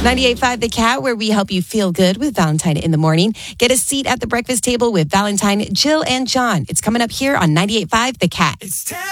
98.5 The Cat, where we help you feel good with Valentine in the morning. Get a seat at the breakfast table with Valentine, Jill, and John. It's coming up here on 98.5 The Cat. It's